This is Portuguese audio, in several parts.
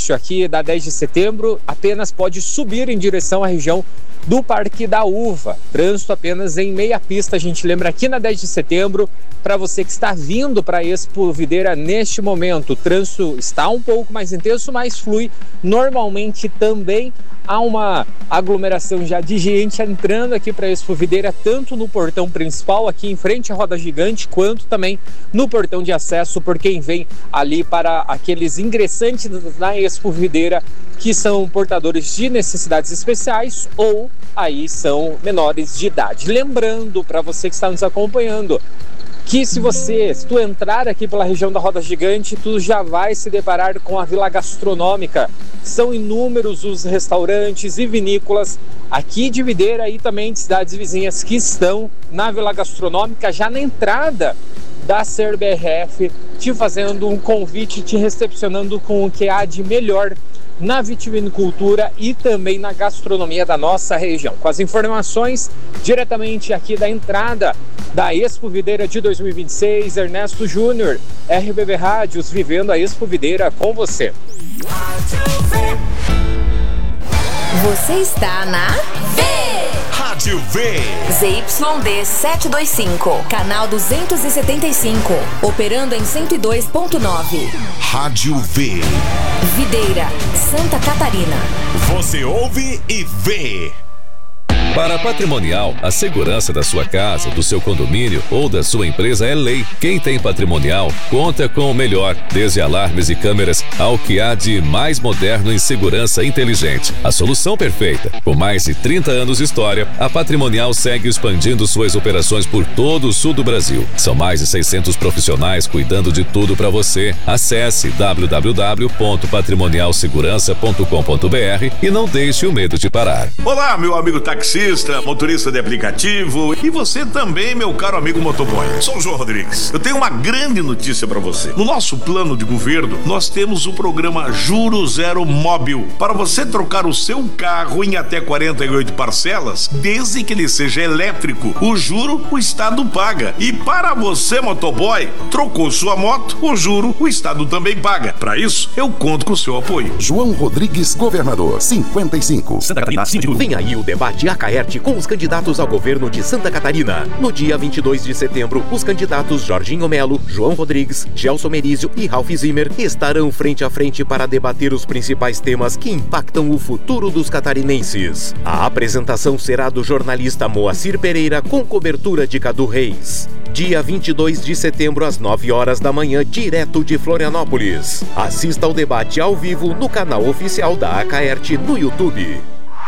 início aqui da 10 de setembro, apenas pode subir em direção à região do Parque da Uva. Trânsito apenas em meia pista, a gente lembra, aqui na 10 de setembro. Para você que está vindo para a Expo Videira neste momento, o trânsito está um pouco mais intenso, mas flui normalmente também. Há uma aglomeração já de gente entrando aqui para a Expo Videira, tanto no portão principal, aqui em frente à Roda Gigante, quanto também no portão de acesso, por quem vem ali para aqueles ingressantes na Expo Videira, que são portadores de necessidades especiais ou aí são menores de idade. Lembrando para você que está nos acompanhando, que se tu entrar aqui pela região da Roda Gigante, tu já vai se deparar com a Vila Gastronômica. São inúmeros os restaurantes e vinícolas aqui de Videira e também de cidades vizinhas que estão na Vila Gastronômica, já na entrada da CERBRF, te fazendo um convite, te recepcionando com o que há de melhor na vitivinicultura e também na gastronomia da nossa região. Com as informações diretamente aqui da entrada da Expo Videira de 2026, Ernesto Júnior, RBB Rádios, vivendo a Expo Videira com você. Você está na Rádio V. ZYD 725, canal 275, operando em 102.9. Rádio V. Videira, Santa Catarina. Você ouve e vê. Para a Patrimonial, a segurança da sua casa, do seu condomínio ou da sua empresa é lei. Quem tem Patrimonial conta com o melhor, desde alarmes e câmeras ao que há de mais moderno em segurança inteligente. A solução perfeita. Com mais de 30 anos de história, a Patrimonial segue expandindo suas operações por todo o sul do Brasil. São mais de 600 profissionais cuidando de tudo para você. Acesse www.patrimonialsegurança.com.br e não deixe o medo de parar. Olá, meu amigo taxista, motorista de aplicativo e você também, meu caro amigo motoboy. Sou o João Rodrigues. Eu tenho uma grande notícia para você. No nosso plano de governo, nós temos o programa Juro Zero Móbil, para você trocar o seu carro em até 48 parcelas, desde que ele seja elétrico. O juro, o Estado paga. E para você, motoboy, trocou sua moto, o juro, o Estado também paga. Para isso, eu conto com o seu apoio. João Rodrigues, governador, 55. Santa Catarina, síndico. Vem aí o debate Acaerte com os candidatos ao governo de Santa Catarina. No dia 22 de setembro, os candidatos Jorginho Melo, João Rodrigues, Gelson Merizio e Ralph Zimmer estarão frente a frente para debater os principais temas que impactam o futuro dos catarinenses. A apresentação será do jornalista Moacir Pereira com cobertura de Cadu Reis. Dia 22 de setembro, às 9 horas da manhã, direto de Florianópolis. Assista ao debate ao vivo no canal oficial da Acaerte no YouTube.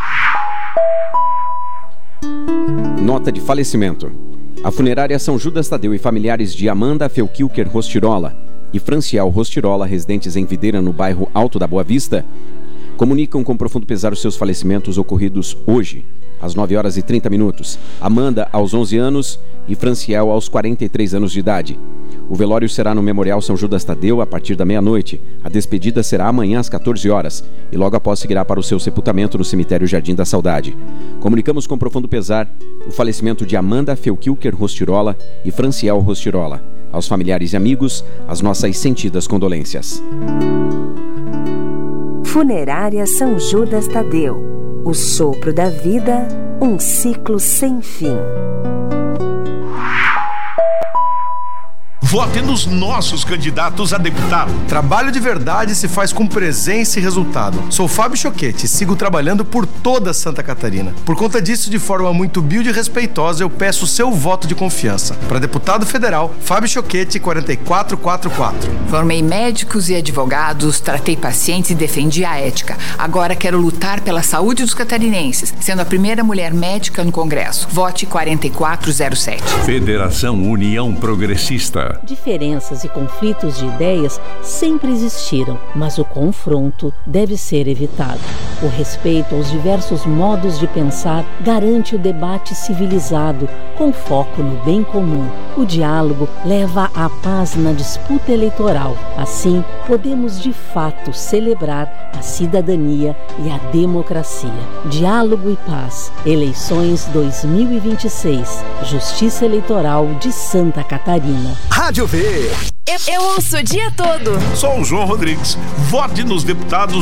Nota de falecimento. A funerária São Judas Tadeu e familiares de Amanda Felquilker Rostirola e Franciel Rostirola, residentes em Videira, no bairro Alto da Boa Vista, comunicam com profundo pesar os seus falecimentos ocorridos hoje, às 9 horas e 30 minutos. Amanda, aos 11 anos, e Franciel, aos 43 anos de idade. O velório será no Memorial São Judas Tadeu a partir da meia-noite. A despedida será amanhã às 14 horas e logo após seguirá para o seu sepultamento no cemitério Jardim da Saudade. Comunicamos com profundo pesar o falecimento de Amanda Felquilker Rostirola e Franciel Rostirola. Aos familiares e amigos, as nossas sentidas condolências. Funerária São Judas Tadeu. O sopro da vida, um ciclo sem fim. Vote nos nossos candidatos a deputado. Trabalho de verdade se faz com presença e resultado. Sou Fábio Choquete e sigo trabalhando por toda Santa Catarina. Por conta disso, de forma muito humilde e respeitosa, eu peço o seu voto de confiança. Para deputado federal, Fábio Choquete, 4444. Formei médicos e advogados, tratei pacientes e defendi a ética. Agora quero lutar pela saúde dos catarinenses, sendo a primeira mulher médica no Congresso. Vote 4407. Federação União Progressista. Diferenças e conflitos de ideias sempre existiram, mas o confronto deve ser evitado. O respeito aos diversos modos de pensar garante o debate civilizado, com foco no bem comum. O diálogo leva à paz na disputa eleitoral. Assim, podemos de fato celebrar a cidadania e a democracia. Diálogo e paz. Eleições 2026. Justiça Eleitoral de Santa Catarina. Rádio V. Eu ouço o dia todo. Sou o João Rodrigues. Vote nos deputados